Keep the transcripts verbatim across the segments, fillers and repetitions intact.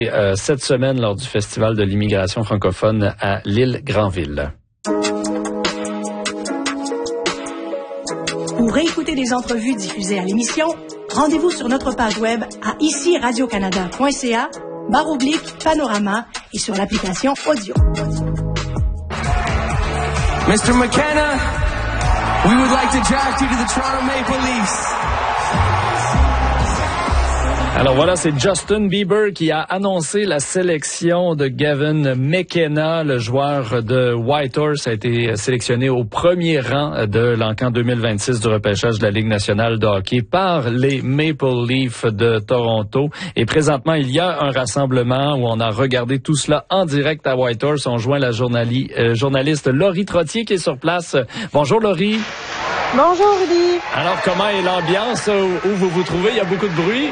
Euh, cette semaine lors du Festival de l'immigration francophone à L'Île-Granville. Pour réécouter des entrevues diffusées à l'émission, rendez-vous sur notre page web à ici radio canada point c a barre oblique panorama et sur l'application audio. Mister McKenna, we would like to draft you to the Toronto Maple Leafs. Alors voilà, c'est Justin Bieber qui a annoncé la sélection de Gavin McKenna, le joueur de Whitehorse, a été sélectionné au premier rang de l'encan deux mille vingt-six du repêchage de la Ligue nationale de hockey par les Maple Leafs de Toronto. Et présentement, il y a un rassemblement où on a regardé tout cela en direct à Whitehorse. On joint la journali- euh, journaliste Laurie Trottier qui est sur place. Bonjour Laurie. Bonjour Rudy. Alors comment est l'ambiance où, où vous vous trouvez? Il y a beaucoup de bruit?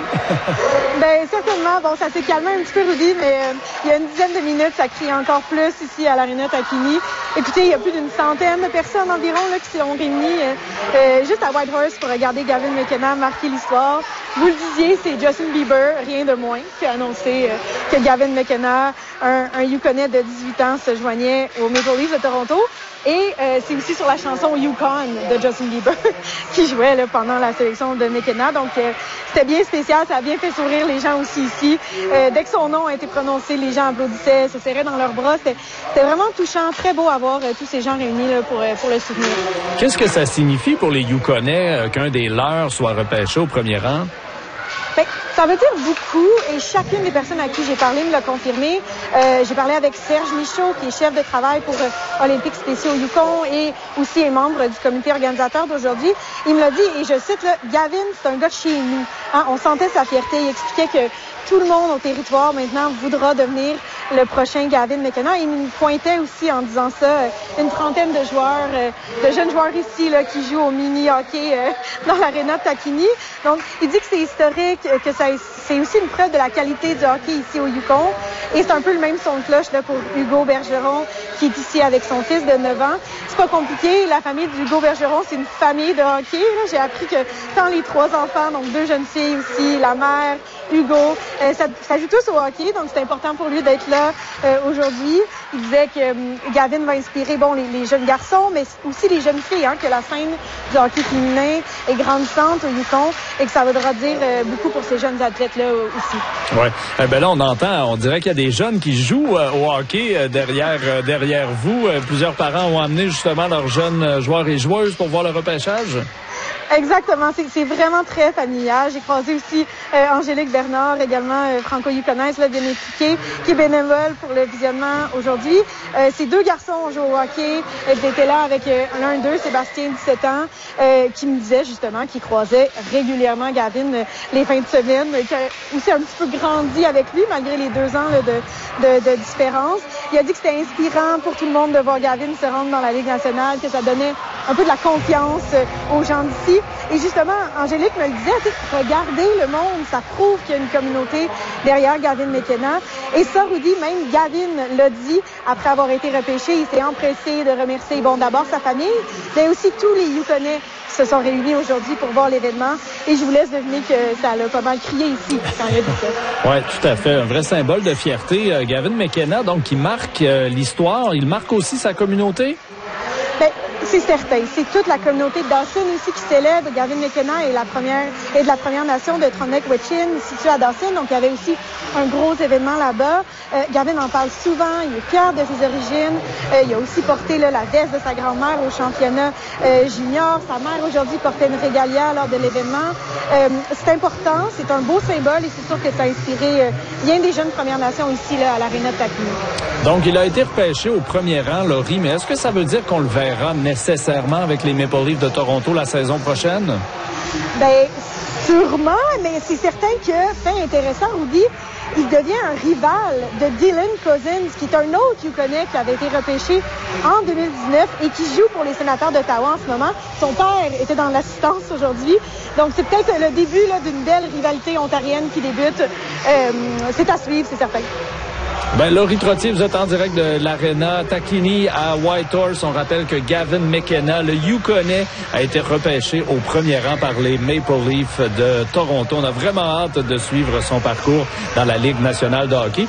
Ben certainement. Bon, ça s'est calmé un petit peu Rudy, mais euh, il y a une dizaine de minutes, ça crie encore plus ici à l'Arena Tacchini. Écoutez, il y a plus d'une centaine de personnes environ là, qui sont réunies euh, euh, juste à Whitehorse pour regarder Gavin McKenna marquer l'histoire. Vous le disiez, c'est Justin Bieber, rien de moins, qui a annoncé euh, que Gavin McKenna, un, un Yukonais de dix-huit ans, se joignait aux Maple Leafs de Toronto. Et euh, c'est aussi sur la chanson Yukon de Justin Bieber qui jouait là, pendant la sélection de McKenna. Donc, euh, c'était bien spécial. Ça a bien fait sourire les gens aussi ici. Euh, dès que son nom a été prononcé, les gens applaudissaient, se serraient dans leurs bras. C'était, c'était vraiment touchant, très beau à voir euh, tous ces gens réunis là, pour, euh, pour le soutenir. Qu'est-ce que ça signifie pour les Yukonais euh, qu'un des leurs soit repêché au premier rang? Fait, ça veut dire beaucoup et chacune des personnes à qui j'ai parlé me l'a confirmé. Euh, j'ai parlé avec Serge Michaud, qui est chef de travail pour euh, Olympiques spéciaux Yukon et aussi est membre du comité organisateur d'aujourd'hui. Il me l'a dit, et je cite, là, Gavin, c'est un gars de chez nous. Hein, on sentait sa fierté. Il expliquait que tout le monde au territoire maintenant voudra devenir le prochain Gavin McKenna. Il me pointait aussi en disant ça, une trentaine de joueurs, euh, de jeunes joueurs ici là, qui jouent au mini-hockey euh, dans l'Arena Tacchini. Donc, il dit que c'est historique, que ça, c'est aussi une preuve de la qualité du hockey ici au Yukon. Et c'est un peu le même son de cloche là, pour Hugo Bergeron, qui est ici avec son fils de neuf ans. C'est pas compliqué. La famille d'Hugo Bergeron, c'est une famille de hockey. Là. J'ai appris que tant les trois enfants, donc deux jeunes filles aussi, la mère, Hugo, euh, ça, ça joue tous au hockey, donc c'est important pour lui d'être là euh, aujourd'hui. Il disait que euh, Gavin va inspirer bon les, les jeunes garçons, mais aussi les jeunes filles, hein, que la scène du hockey féminin est grandissante au Yukon et que ça voudra dire euh, beaucoup pour ces jeunes athlètes-là euh, aussi. Ouais. Eh ben là, on entend, on dirait qu'il y a des jeunes qui jouent euh, au hockey euh, derrière euh, derrière vous. Euh, plusieurs parents ont amené justement leurs jeunes euh, joueurs et joueuses pour voir le repêchage. Exactement, c'est, c'est vraiment très familial. J'ai croisé aussi euh, Angélique Bernard, également euh, franco-yukonaise, là, bien impliquée, qui est bénévole pour le visionnement aujourd'hui. Euh, ces deux garçons ont joué au hockey. Ils étaient là avec euh, l'un d'eux, Sébastien, dix-sept ans, euh, qui me disait justement qu'il croisait régulièrement Gavin euh, les fins de semaine, euh, qui a aussi un petit peu grandi avec lui, malgré les deux ans là, de, de, de différence. Il a dit que c'était inspirant pour tout le monde de voir Gavin se rendre dans la Ligue nationale, que ça donnait un peu de la confiance euh, aux gens d'ici. Et justement, Angélique me le disait, regardez le monde, ça prouve qu'il y a une communauté derrière Gavin McKenna. Et ça, Rudy, même Gavin l'a dit après avoir été repêché, il s'est empressé de remercier, bon, d'abord sa famille, mais aussi tous les Yukonais qui se sont réunis aujourd'hui pour voir l'événement. Et je vous laisse deviner que ça l'a pas mal crié ici quand il a dit ça. Oui, tout à fait. Un vrai symbole de fierté. Euh, Gavin McKenna, donc, qui marque euh, l'histoire, il marque aussi sa communauté? Ben, c'est certain. C'est toute la communauté de Dawson aussi qui célèbre. Gavin McKenna est la première est de la Première Nation de Tronick-Wetchin, située à Dawson. Donc, il y avait aussi un gros événement là-bas. Euh, Gavin en parle souvent. Il est fier de ses origines. Euh, il a aussi porté là, la veste de sa grand-mère au championnat euh, junior. Sa mère, aujourd'hui, portait une régalia lors de l'événement. Euh, c'est important. C'est un beau symbole et c'est sûr que ça a inspiré euh, bien des jeunes Premières Nations ici là, à l'Arena de Tacchini. Donc, il a été repêché au premier rang, Laurie, mais est-ce que ça veut dire qu'on le verra nécessairement avec les Maple Leafs de Toronto la saison prochaine? Bien, sûrement, mais c'est certain que, fait intéressant, Rudy, il devient un rival de Dylan Cousins, qui est un autre Yukonais qui avait été repêché en deux mille dix-neuf et qui joue pour les Sénateurs d'Ottawa en ce moment. Son père était dans l'assistance aujourd'hui. Donc, c'est peut-être le début là, d'une belle rivalité ontarienne qui débute. Euh, c'est à suivre, c'est certain. Ben, Laurie Trottier, vous êtes en direct de l'Arena Takini à Whitehorse. On rappelle que Gavin McKenna, le Yukonais, a été repêché au premier rang par les Maple Leafs de Toronto. On a vraiment hâte de suivre son parcours dans la Ligue nationale de hockey.